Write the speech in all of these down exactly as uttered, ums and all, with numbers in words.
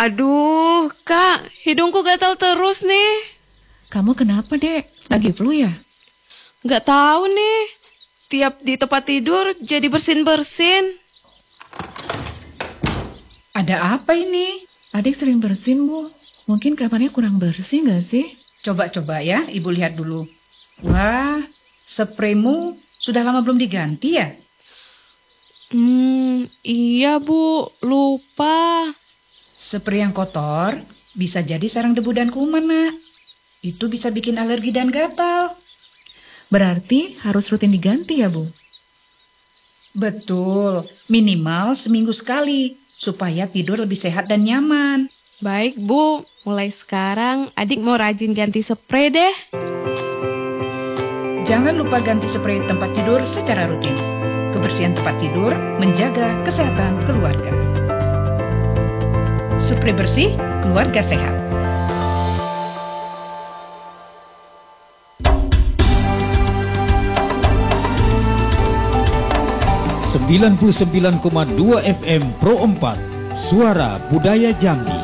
Aduh, Kak, hidungku gatal terus nih. Kamu kenapa, Dek? Lagi flu ya? Gak tahu nih. Tiap di tempat tidur jadi bersin-bersin. Ada apa ini? Adik sering bersin, Bu. Mungkin kamarnya kurang bersih gak sih? Coba-coba ya, Ibu lihat dulu. Wah, spraymu sudah lama belum diganti ya? Hmm, iya Bu, lupa. Spray yang kotor bisa jadi sarang debu dan kuman, Nak. Itu bisa bikin alergi dan gatal. Berarti harus rutin diganti ya, Bu? Betul, minimal seminggu sekali, supaya tidur lebih sehat dan nyaman. Baik Bu, mulai sekarang adik mau rajin ganti spray deh. Jangan lupa ganti spray tempat tidur secara rutin. Kebersihan tempat tidur menjaga kesehatan keluarga. Spray bersih, keluarga sehat. sembilan puluh sembilan koma dua F M Pro empat, Suara Budaya Jambi.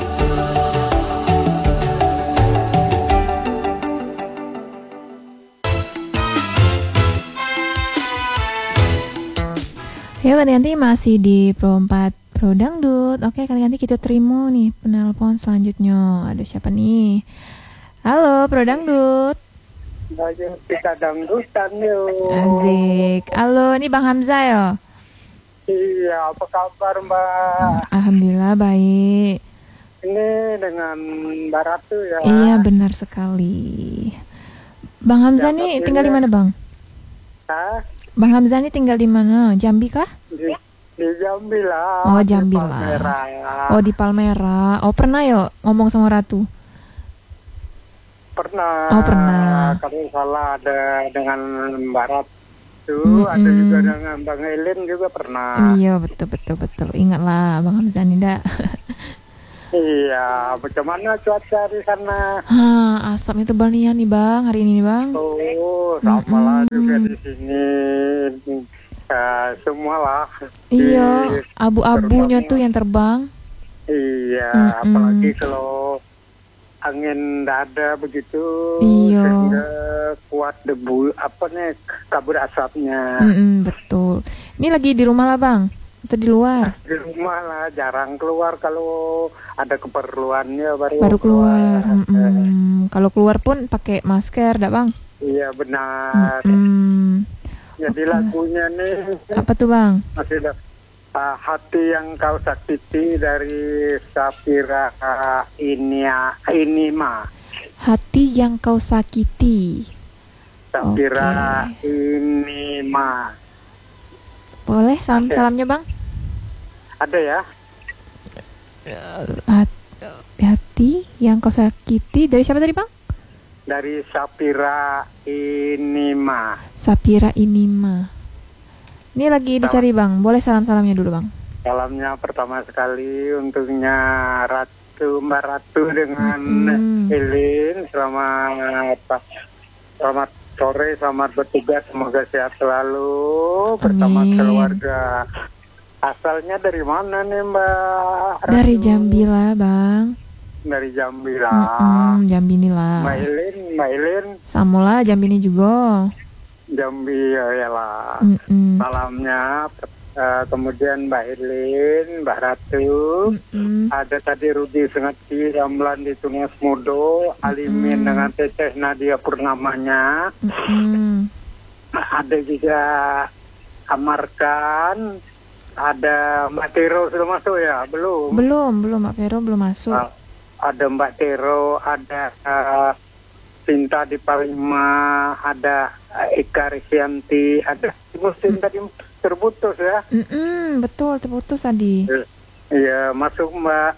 Ya, ganti-ganti masih di Pro empat Pro Dangdut. Oke, ganti-ganti kita terima nih penelpon selanjutnya. Ada siapa nih? Halo, Pro Dangdut. Banyak kita dangdutan yuk. Asik. Halo, ini Bang Hamzah ya? Iya, apa kabar Mbak? Alhamdulillah baik. Ini dengan Mbak Ratu ya? Iya, benar sekali. Bang Hamzah Ya, nih tapi tinggal di ya. mana, Bang? Hah? Bang Hamzah nih tinggal di mana? Jambi kah? Di, di Jambi lah. Oh, di Jambi Palmerah. lah. Oh, di Palmerah. Oh, pernah ya ngomong sama Ratu? Pernah. Oh, pernah. Kalau salah ada dengan Mbak Ratu, Mm-mm. ada juga dengan Bang Elin juga pernah. Iya, betul betul betul. Ingatlah Bang Hamzah nih, dak. Iya, bagaimana cuaca di sana? Hah, asapnya tebal nih ya nih, Bang, hari ini nih, Bang. Oh, sama lah juga di sini. Uh, semua lah. Iya, Di- abu-abunya terbang. tuh yang terbang. Iya, Mm-mm. apalagi kalau angin dada begitu, Iya. sehingga kuat debu, apa nih, kabut asapnya. Mm-mm, betul. Ini lagi di rumah lah, Bang? Atau di luar? Di rumah lah, jarang keluar kalau ada keperluannya baru, Baru keluar. Mm-mm. Kalau keluar pun pakai masker, dak, Bang? Iya benar. Mm-mm. Jadi lagunya nih Apa tuh, Bang? masih ada uh, Hati Yang Kau Sakiti dari Safira uh, ini ini mah. Hati yang kau sakiti. Safira ini mah. Boleh salam Ada. salamnya, Bang? Ada ya? Hat- hati yang kau sakiti dari siapa tadi, Bang? Dari Safira ini mah. Sapira Inima. Ini lagi dicari, Bang. Boleh salam-salamnya dulu, Bang. Salamnya pertama sekali untuknya Ratu Mbak Ratu dengan Mm-mm. Elin. Selamat selamat sore, selamat bertugas, semoga sehat selalu bersama Amin. keluarga. Asalnya dari mana nih Mbak Ratu? Dari Jambi lah, Bang. Dari Jambi lah. Mm-mm, Jambi ini lah. Mbak Elin, Mbak Elin, Samula Jambi ini juga. Jambi ya lah. Mm-mm. Salamnya, eh, kemudian Mbak Elin, Mbak Ratu, Mm-mm. ada tadi Rudi Sengati, Ramlan di Tunas Mudo, Alimin Mm-mm. dengan Teteh Nadia Purnamanya, Mm-mm. ada juga Amarkan, ada Mbak Tero sudah masuk ya? Belum? Belum, belum, Mbak Vero belum masuk. Ah, ada Mbak Tero, ada eh, Cinta di Palima, ada eh, Eka Risyanti, ada Musim tadi terputus ya? Mm-mm, betul, terputus tadi. Iya, masuk Mbak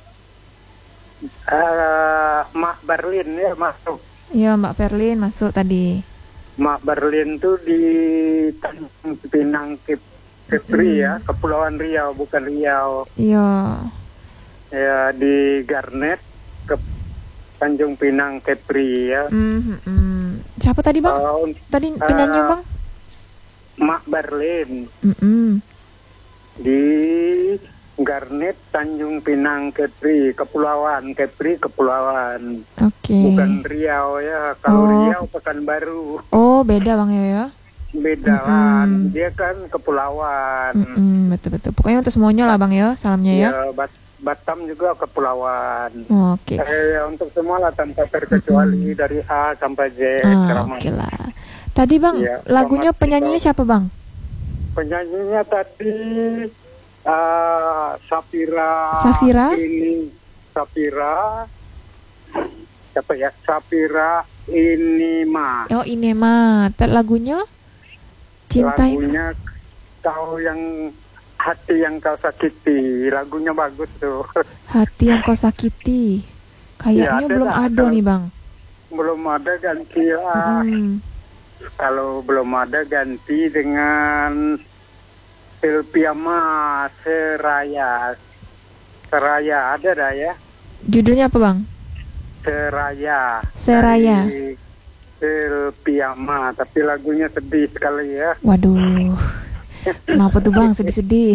eh Mak Berlin ya masuk. Iya, Mbak Perlin masuk tadi. Mak Berlin tuh di Tanjung Pinang Kep Kepri ya, Kepulauan Riau bukan Riau. Iya. Ya di Garnet ke Tanjung Pinang Kepri ya. Mm-mm. Siapa tadi, Bang? Oh, Tadi penyanyi, eh, Bang? Mak Berlin Mm-mm. di Garnet Tanjung Pinang Kepri, Kepulauan, Kepri Kepulauan. Oke. Bukan Riau ya. Kalau Oh. Riau Pekanbaru. Oh, beda Bang Yo ya. Beda lah. Dia kan kepulauan. Mm-mm, betul-betul. Pokoknya untuk semuanya lah Bang Yo, salamnya ya. Ya, Bat- Batam juga kepulauan. Oke. Eh, untuk semua lah tanpa terkecuali dari A sampai Z. Ah, Keramat. oke lah. Tadi Bang, Iya, lagunya selamat penyanyinya kita- siapa Bang? Penyanyinya tadi uh, Safira. Safira? Ini Safira. Siapa ya? Safira ini mah. Oh, ini mah. Ter- Lagunya Cinta Lagunya kau yang hati yang kau sakiti. Lagunya bagus tuh. Hati yang Kau Sakiti. Kayaknya Ya, ada belum lah, ada kalau- nih Bang. Belum ada ganti lah. Hmm. Kalau belum ada ganti dengan Silpiama Seraya. Seraya ada dah ya. Judulnya apa Bang? Seraya. Seraya. Dari Silpiama, tapi lagunya sedih sekali ya. Waduh. Kenapa tuh Bang sedih-sedih?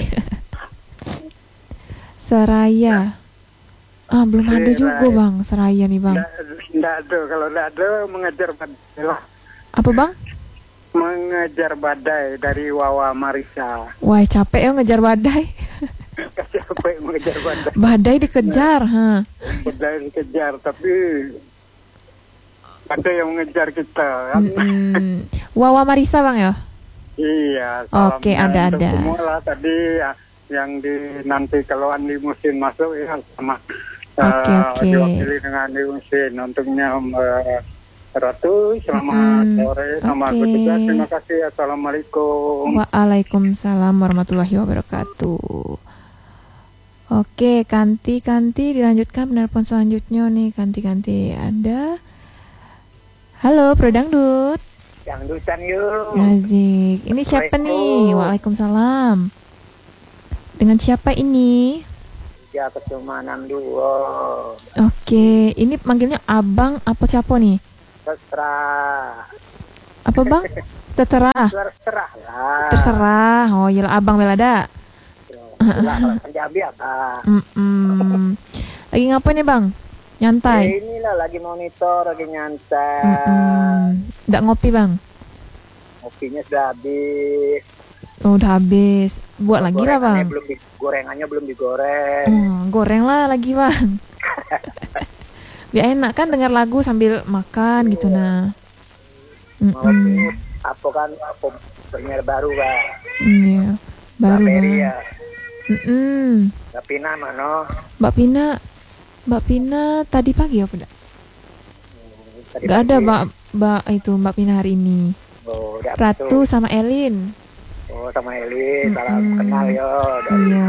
Seraya. Ah, belum ada juga Seraya. Bang, Seraya nih Bang. Nggak ada, kalau nggak ada mengejar badai lah. Apa Bang? Mengejar badai dari Wawa Marisa. Wah, capek ya ngejar badai. Capek mengejar badai. Badai dikejar, ha. Badai dikejar, tapi ada yang mengejar kita kan. Mm-mm. Wawa Marisa Bang ya? Iya. Oke, salamnya ada, untuk ada. Semua lah tadi ya, yang di nanti kalau Andi Musin masuk ya sama Oke, eh, oke. diwakili dengan Andi Musin. Untuknya eh, Ratu, selamat Mm-mm. sore, sama aku Oke. juga. Terima kasih. Assalamualaikum. Waalaikumsalam warahmatullahi wabarakatuh. Oke, Kanti, Kanti dilanjutkan penelpon selanjutnya nih. Kanti, Kanti ada. Halo, Pro Dangdut. Yang dutan yuk. Razik. Ini siapa nih? Waalaikumsalam. Dengan siapa ini? Ya kecumanan dua. Oke, ini manggilnya abang apa siapa nih? Terserah. Apa bang? Terserah. Terserah lah. Terserah. Oh iya abang belada. Terserah kalau Punjabi apa? Mm-mm. Lagi ngapain nih bang? Ya, Nyantai. inilah lagi monitor, lagi nyantai. Mm-mm. Nggak ngopi bang? Kopinya sudah habis. Oh, udah habis. Buat lagi lah Gorengannya bang. belum di- gorengannya belum digoreng. Hmm, goreng lah lagi bang. Biar enak kan dengar lagu sambil makan gitu nah. Mau Mm-mm. apa kan apa premier baru kan? Iya. Baru Beri bang. ya. Mm-mm. Tapi nama no. Mbak Pina, Mbak Pina tadi pagi apa enggak? Tadi Gak ada pagi. Mbak, Mbak itu Mbak Pina hari ini. Oh, udah Ratu betul. sama Elin. Oh, sama Eli, salam Mm-mm. kenal yo. Dari- Iya.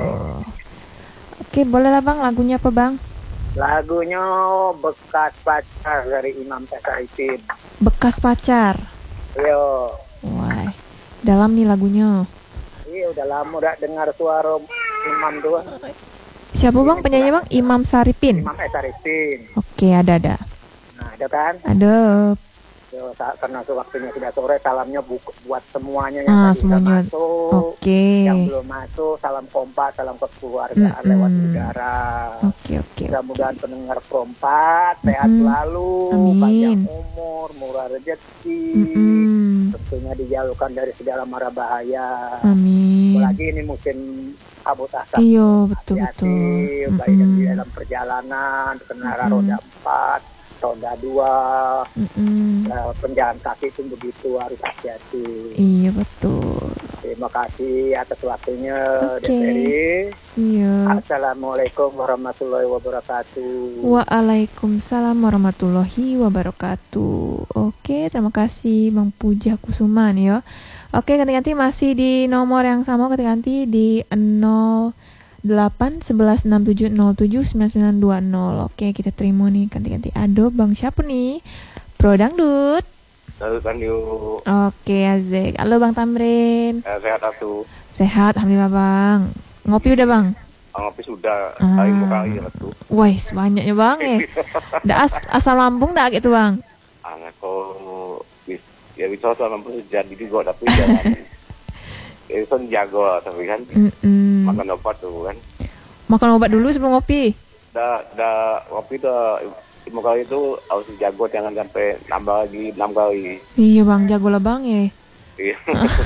Oke, boleh lah bang. Lagunya apa bang? Lagunya Bekas Pacar dari Imam Tasarifin. Bekas pacar. Yo. Wah, dalam nih lagunya. Iya udah lama udah dengar suara Imam tuh. Siapa bang penyanyi bang? Imam Saripin. Imam Tasarifin. Oke, ada ada. Nah, ada kan? Ada. Yo, sa- karena waktunya sudah sore, salamnya bu- buat semuanya yang Ah, tadi semuanya. udah masuk. Oke. Yang belum masuk, salam kompak, salam kekeluargaan Mm-mm. lewat udara. Oke oke. Mudah-mudahan pendengar perompat sehat Mm-mm. selalu, Amin. panjang umur, murah rezeki, Mm-mm. tentunya dijauhkan dari segala mara bahaya. Amin. Apalagi ini musim kabut asap. Iya betul Hati-hati, betul. baik di Mm-mm. dalam perjalanan, kendaraan Mm-mm. roda empat, roda dua, Mm-mm. eh, penjalan kaki pun begitu harus hati-hati. Iya betul. Terima kasih atas waktunya, Oke. Deseri. Iya. Assalamualaikum warahmatullahi wabarakatuh. Waalaikumsalam warahmatullahi wabarakatuh. Oke, terima kasih Bang Puja Kusuman ya. Oke, ganti-ganti masih di nomor yang sama, ganti-ganti di nol delapan sebelas enam tujuh nol tujuh sembilan sembilan dua nol. Oke, kita terima nih ganti-ganti. Ado Bang siapa nih? Pro Dangdut. Lalu kan yuk, Oke, Azek. Halo Bang Tamrin. eh, sehat atuh. Sehat, alhamdulillah Bang. Ngopi udah Bang? Ngopi sudah, Ah. kali mau kali atuh. Wah, banyaknya Bang eh. Dah as asal lambung dah gitu Bang. Anak kau, bis- ya bisa selama pun jadi juga tapi jangan. Ya bisa jago tapi kan. Mm-mm. makan obat tuh kan. Makan obat dulu sebelum ngopi. Dah, dah kopi tuh lima kali itu harus jago, jangan sampai nambah lagi enam kali. Iya bang, jago lah bang ya. Iya.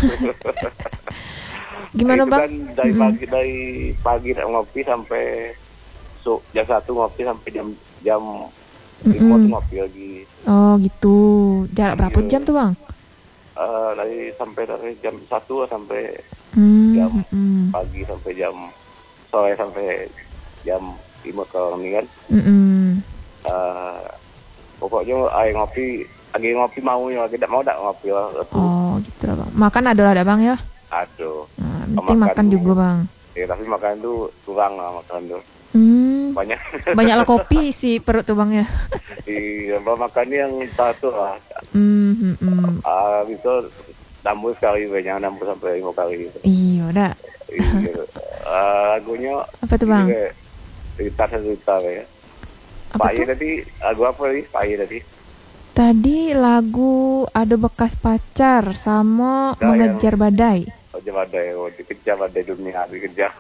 Gimana itu bang? kan dari Mm-mm. pagi dari pagi ngopi sampai so, jam satu ngopi sampai jam jam lima Mm-mm. tuh ngopi lagi. Oh gitu. Jarak berapa Iya. jam tuh bang? Eh, dari sampai dari jam satu sampai Hmm, jam mm-mm. pagi sampai jam sore sampai jam lima kalau ini kan. Mm-mm. Eh, pokoknya air ngopi lagi ngopi mau ya tidak mau tak ngopi lah. Oh gitu lah bang. Makan ada lah ada bang ya. Aduh. Nah, penting Makan makan dulu. juga bang. Ya tapi makan itu kurang lah makan tuh. Hmm, Banyak. banyak lah kopi sih perut tuh bang ya. Iya, makan yang satu lah. Hmm, hmm, hmm. Ah, itu nambah sekali, jangan nambah sampai lima kali. Gitu. Iya dah. Iya. Ah, lagunya Apa tuh bang? ini kayak cerita cerita ya. Apa Pak Ye tuh? tadi lagu apa nih? Pak Ye tadi. Tadi lagu Ada Bekas Pacar sama Nah, Mengejar Badai. Oh, coba deh, oh, dikejar ada dunia, dikejar.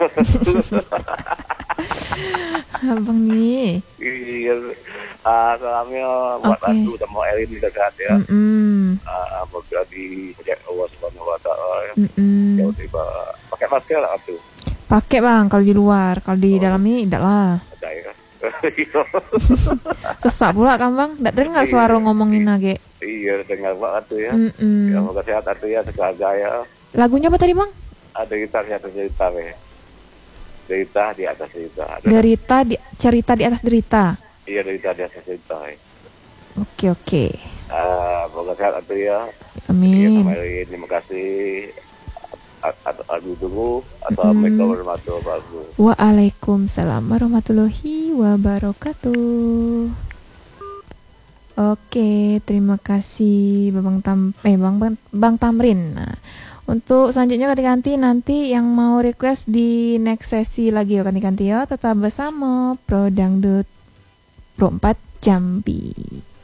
Abang nih. Iya. Ah, salamnya buat Oke. Atu sama Elin di dekat ya. Mm-mm. Ah, semoga di sejak Allah Subhanahu wa taala ya. Mm-mm. Jauh tiba pakai masker lah Atu. Pakai bang kalau di luar, kalau di Oh. dalam ini tidak lah. Ada ya. Sesak pula kan bang, tidak dengar Iya. suara ngomongin lagi. Iya, dengar banget tuh ya. Mm-mm. Ya, semoga sehat Atu ya, semoga ya. Lagunya apa tadi bang? Ada cerita di atas cerita ya. Cerita di atas cerita. Ada. Derita di cerita di atas derita. Iya, cerita di atas cerita ya. Oke oke. Ah, semoga sehat Atu ya. Iya, Amin. kemarin terima kasih. Aduh dulu. Assalamualaikum warahmatullahi wabarakatuh. Waalaikumsalam warahmatullahi wabarakatuh. Oke, terima kasih Bang Tam eh Bang Bang, Bang Tamrin. Nah, untuk selanjutnya ganti-ganti nanti yang mau request di next sesi lagi ya ganti-ganti ya. Tetap bersama Pro Dangdut Pro empat Jambi.